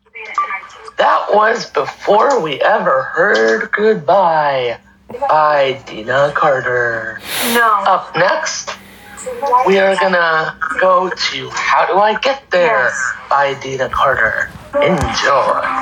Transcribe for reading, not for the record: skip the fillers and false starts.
That was Before We Ever Heard Goodbye by Dina Carter. No. Up next, we are gonna go to How Do I Get There by Dina Carter. Enjoy.